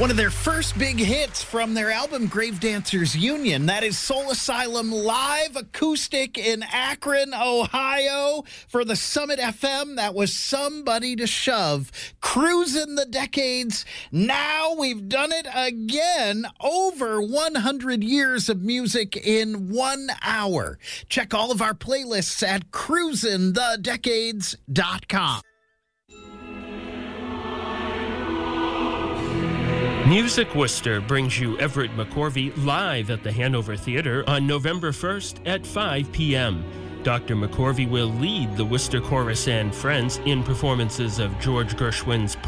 One of their first big hits from their album Grave Dancers Union. That is Soul Asylum live acoustic in Akron, Ohio for the Summit FM. That was Somebody to Shove. Cruising the decades. Now we've done it again. Over 100 years of music in 1 hour. Check all of our playlists at cruisingthedecades.com. Music Worcester brings you Everett McCorvey live at the Hanover Theatre on November 1st at 5 p.m. Dr. McCorvey will lead the Worcester Chorus and Friends in performances of George Gershwin's